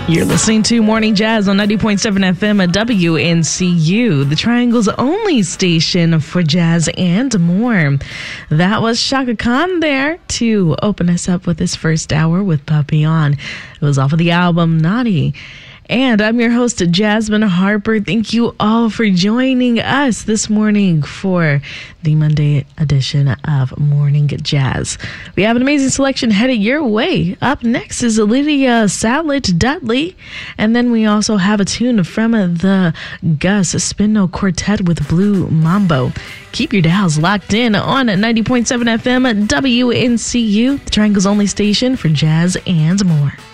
You're listening to Morning Jazz on 90.7 FM at WNCU, the Triangle's only station for jazz and more. That was Chaka Khan there to open us up with his first hour with Papillon. It was off of the album Naughty. And I'm your host, Jasmine Harper. Thank you all for joining us this morning for the Monday edition of Morning Jazz. We have an amazing selection headed your way. Up next is Lydia Sallet Dudley. And then we also have a tune from the Gus Spino Quartet with Blue Mambo. Keep your dials locked in on 90.7 FM WNCU, the Triangle's only station for jazz and more.